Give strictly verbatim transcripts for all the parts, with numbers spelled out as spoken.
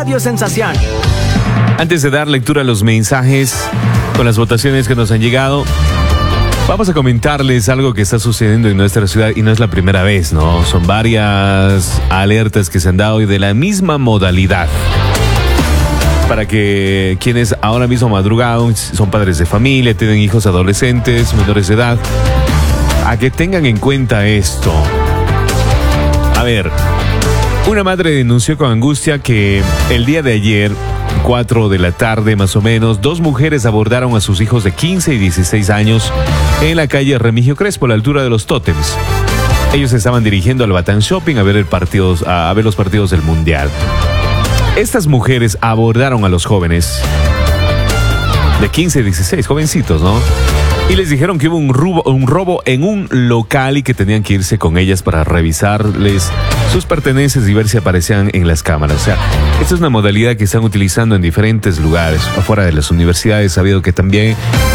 Radio Sensación. Antes de dar lectura a los mensajes con las votaciones que nos han llegado, vamos a comentarles algo que está sucediendo en nuestra ciudad y no es la primera vez, ¿no? Son varias alertas que se han dado y de la misma modalidad. Para que quienes ahora mismo madrugaron, son padres de familia, tienen hijos adolescentes, menores de edad, a que tengan en cuenta esto. A ver, una madre denunció con angustia que el día de ayer, cuatro de la tarde más o menos, dos mujeres abordaron a sus hijos de quince y dieciséis años en la calle Remigio Crespo, a la altura de los Tótems. Ellos estaban dirigiendo al Batán Shopping a ver, el partidos, a ver los partidos del Mundial. Estas mujeres abordaron a los jóvenes de quince y dieciséis, jovencitos, ¿no? Y les dijeron que hubo un robo, un robo en un local y que tenían que irse con ellas para revisarles sus pertenencias y ver si aparecían en las cámaras. O sea, esta es una modalidad que están utilizando en diferentes lugares, afuera de las universidades. Sabido que también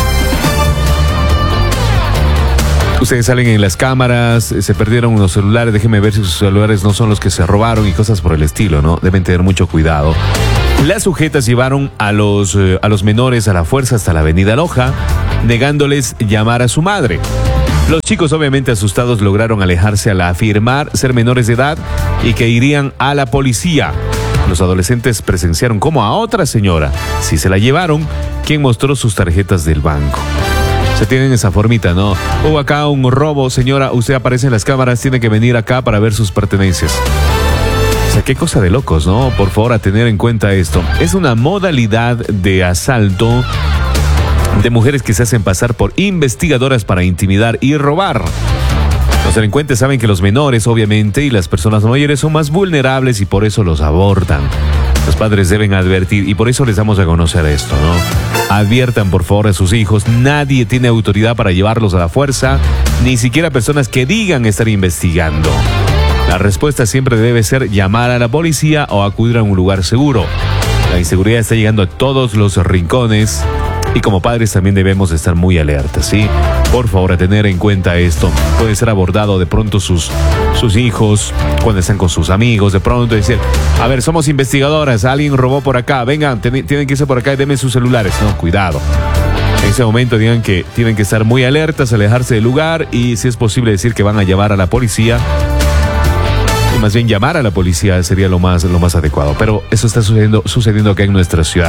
ustedes salen en las cámaras, se perdieron unos celulares, déjenme ver si sus celulares no son los que se robaron y cosas por el estilo, ¿no? Deben tener mucho cuidado. Las sujetas llevaron a los, eh, a los menores a la fuerza hasta la avenida Loja, negándoles llamar a su madre. Los chicos, obviamente asustados, lograron alejarse al afirmar ser menores de edad y que irían a la policía. Los adolescentes presenciaron cómo a otra señora, si se la llevaron, quien mostró sus tarjetas del banco. Se tienen esa formita, ¿no? Hubo acá un robo, señora, usted aparece en las cámaras, tiene que venir acá para ver sus pertenencias. O sea, qué cosa de locos, ¿no? Por favor, a tener en cuenta esto. Es una modalidad de asalto de mujeres que se hacen pasar por investigadoras para intimidar y robar. Los delincuentes saben que los menores, obviamente, y las personas mayores son más vulnerables y por eso los abordan. Los padres deben advertir y por eso les damos a conocer esto, ¿no? Adviertan por favor a sus hijos, nadie tiene autoridad para llevarlos a la fuerza, ni siquiera personas que digan estar investigando. La respuesta siempre debe ser llamar a la policía o acudir a un lugar seguro. La inseguridad está llegando a todos los rincones y como padres también debemos estar muy alertas, ¿sí? Por favor, a tener en cuenta esto. Puede ser abordado de pronto sus, sus hijos cuando están con sus amigos, de pronto decir, a ver, somos investigadoras, alguien robó por acá, vengan, ten, tienen que irse por acá y denme sus celulares. No, cuidado. En ese momento digan que tienen que estar muy alertas, alejarse del lugar y si es posible decir que van a llamar a la policía. Y más bien llamar a la policía sería lo más, lo más adecuado. Pero eso está sucediendo, sucediendo acá en nuestra ciudad.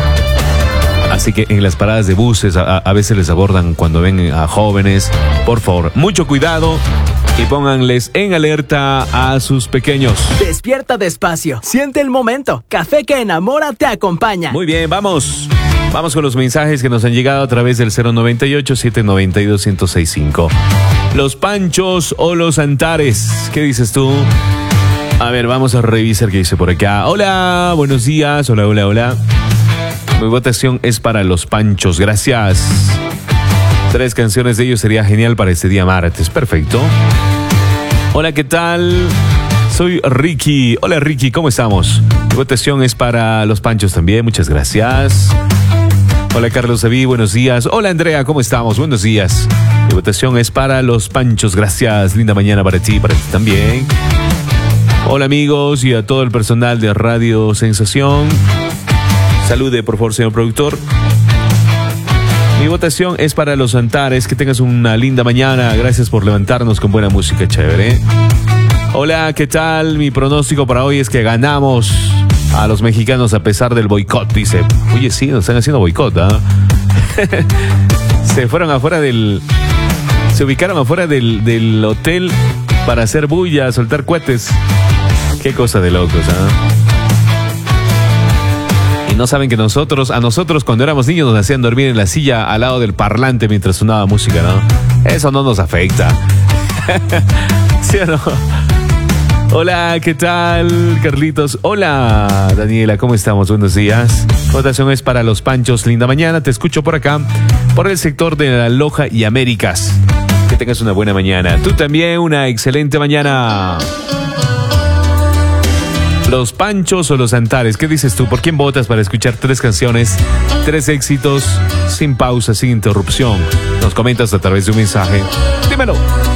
Así que en las paradas de buses a, a veces les abordan cuando ven a jóvenes. Por favor, mucho cuidado y pónganles en alerta a sus pequeños. Despierta despacio, siente el momento. Café que enamora te acompaña. Muy bien, vamos. Vamos con los mensajes que nos han llegado a través del cero noventa y ocho, siete noventa y dos, uno cero seis cinco. Los Panchos o los Antares, ¿qué dices tú? A ver, vamos a revisar qué dice por acá. Hola, buenos días. Hola, hola, hola. Mi votación es para los Panchos, gracias. Tres canciones de ellos sería genial para este día martes, perfecto. Hola, ¿qué tal? Soy Ricky. Hola, Ricky, ¿cómo estamos? Mi votación es para los Panchos también, muchas gracias. Hola, Carlos David, buenos días. Hola, Andrea, ¿cómo estamos? Buenos días. Mi votación es para los Panchos, gracias. Linda mañana para ti, para ti también. Hola, amigos, y a todo el personal de Radio Sensación. Salude, por favor, señor productor. Mi votación es para los Antares. Que tengas una linda mañana. Gracias por levantarnos con buena música chévere. Hola, ¿qué tal? Mi pronóstico para hoy es que ganamos a los mexicanos a pesar del boicot, dice. Oye, sí, nos están haciendo boicot, ¿ah? ¿eh? Se fueron afuera del... Se ubicaron afuera del, del hotel para hacer bulla, soltar cohetes. Qué cosa de locos, ¿ah? ¿eh? Y no saben que nosotros, a nosotros cuando éramos niños nos hacían dormir en la silla al lado del parlante mientras sonaba música, ¿no? Eso no nos afecta. ¿Sí o no? Hola, ¿qué tal, Carlitos? Hola, Daniela, ¿cómo estamos? Buenos días. Votación es para los Panchos. Linda mañana, te escucho por acá, por el sector de La Loja y Américas. Que tengas una buena mañana. Tú también, una excelente mañana. Los Panchos o los Antares, ¿qué dices tú? ¿Por quién votas para escuchar tres canciones, tres éxitos, sin pausa, sin interrupción? Nos comentas a través de un mensaje. Dímelo.